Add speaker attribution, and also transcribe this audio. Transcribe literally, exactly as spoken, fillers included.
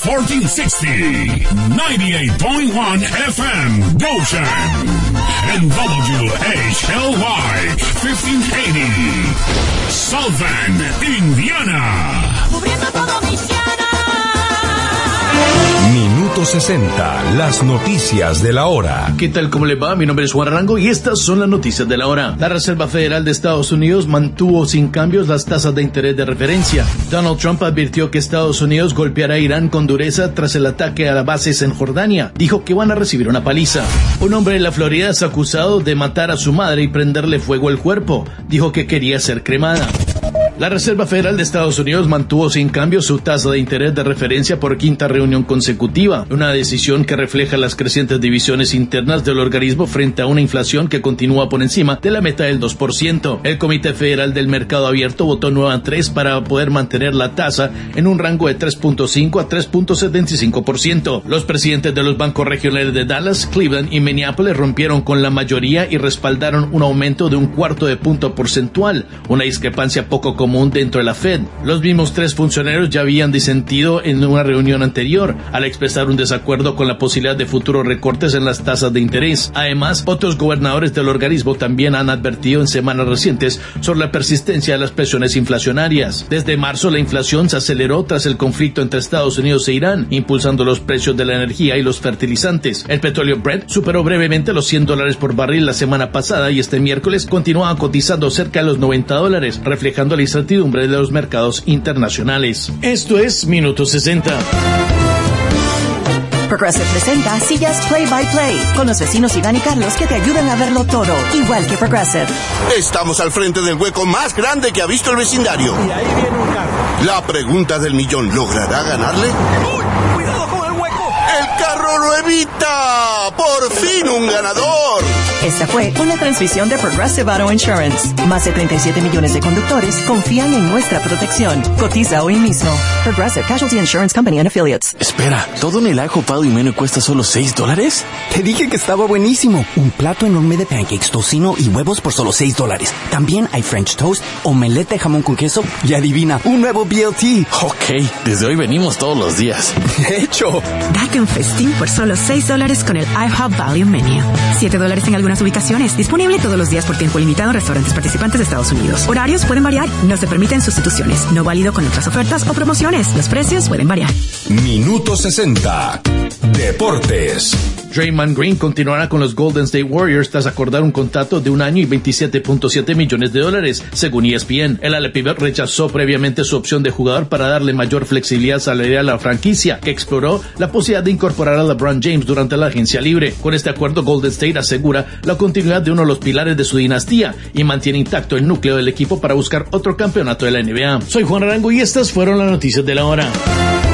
Speaker 1: fourteen sixty, ninety-eight point one F M, Goshen, and W H L Y fifteen eighty, South Bend, Indiana.
Speaker 2: Cubriendo todo Michiana.
Speaker 3: Minuto sesenta, las noticias de la hora.
Speaker 4: ¿Qué tal? ¿Cómo le va? Mi nombre es Juan Arango y estas son las noticias de la hora. La Reserva Federal de Estados Unidos mantuvo sin cambios las tasas de interés de referencia. Donald Trump advirtió que Estados Unidos golpeará a Irán con dureza tras el ataque a las bases en Jordania. Dijo que van a recibir una paliza. Un hombre de la Florida es acusado de matar a su madre y prenderle fuego al cuerpo. Dijo que quería ser cremada. La Reserva Federal de Estados Unidos mantuvo sin cambio su tasa de interés de referencia por quinta reunión consecutiva, una decisión que refleja las crecientes divisiones internas del organismo frente a una inflación que continúa por encima de la meta del dos por ciento. El Comité Federal del Mercado Abierto votó nueve a tres para poder mantener la tasa en un rango de tres punto cinco a tres punto setenta y cinco por ciento. Los presidentes de los bancos regionales de Dallas, Cleveland y Minneapolis rompieron con la mayoría y respaldaron un aumento de un cuarto de punto porcentual, una discrepancia poco común dentro de la Fed. Los mismos tres funcionarios ya habían disentido en una reunión anterior al expresar un desacuerdo con la posibilidad de futuros recortes en las tasas de interés. Además, otros gobernadores del organismo también han advertido en semanas recientes sobre la persistencia de las presiones inflacionarias. Desde marzo, la inflación se aceleró tras el conflicto entre Estados Unidos e Irán, impulsando los precios de la energía y los fertilizantes. El petróleo Brent superó brevemente los cien dólares por barril la semana pasada y este miércoles continuaba cotizando cerca de los noventa dólares, reflejando la incertidumbre de los mercados internacionales. Esto es Minuto sesenta.
Speaker 5: Progressive presenta sillas Play by Play con los vecinos Iván y Carlos que te ayudan a verlo todo, igual que Progressive.
Speaker 6: Estamos al frente del hueco más grande que ha visto el vecindario.
Speaker 7: Y ahí viene un carro.
Speaker 6: La pregunta del millón, ¿logrará ganarle?
Speaker 7: ¡Uy! ¡Cuidado con el hueco!
Speaker 6: ¡El carro lo evita! ¡Por fin un ganador!
Speaker 5: Esta fue una transmisión de Progressive Auto Insurance. Más de treinta y siete millones de conductores confían en nuestra protección. Cotiza hoy mismo. Progressive Casualty Insurance Company and Affiliates.
Speaker 8: Espera, ¿todo en el ajo pavo y menú cuesta solo seis dólares?
Speaker 9: Te dije que estaba buenísimo. Un plato enorme de pancakes, tocino y huevos por solo seis dólares. También hay French toast, omelette de jamón con queso y adivina, un nuevo B L T.
Speaker 8: Ok, desde hoy venimos todos los días.
Speaker 9: De hecho.
Speaker 10: Date un festín por solo seis dólares con el IHOP Value Menu. siete dólares en algunas ubicaciones. Disponible todos los días por tiempo limitado en restaurantes participantes de Estados Unidos. Horarios pueden variar. No se permiten sustituciones. No válido con otras ofertas o promociones. Los precios pueden variar.
Speaker 3: Minuto sesenta. Deportes.
Speaker 4: Draymond Green continuará con los Golden State Warriors tras acordar un contrato de un año y veintisiete punto siete millones de dólares, según E S P N. El ala pivot rechazó previamente su opción de jugador para darle mayor flexibilidad salarial a la franquicia, que exploró la posibilidad de incorporar a LeBron James durante la agencia libre. Con este acuerdo, Golden State asegura la continuidad de uno de los pilares de su dinastía y mantiene intacto el núcleo del equipo para buscar otro campeonato de la N B A. Soy Juan Arango y estas fueron las noticias de la hora.